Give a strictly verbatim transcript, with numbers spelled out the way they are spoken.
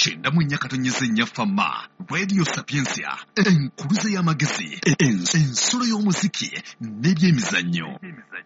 kyenda mu nnya katonnyeza ennya ffama Radio Sapiensia enkuluze y'amagezi ensulo y'omuziki n'ebyemizannyo.